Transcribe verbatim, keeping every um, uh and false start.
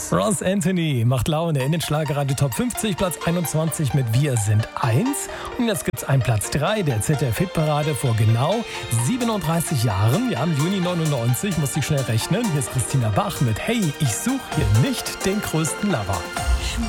Ross Anthony macht Laune in den Schlagerradio Top fünfzig, Platz einundzwanzig mit Wir sind eins. Und jetzt gibt's einen Platz drei der Z D F-Hitparade vor genau siebenunddreißig Jahren. Ja, im Juni neunundneunzig, muss ich schnell rechnen. Hier ist Christina Bach mit Hey, ich suche hier nicht den größten Lover.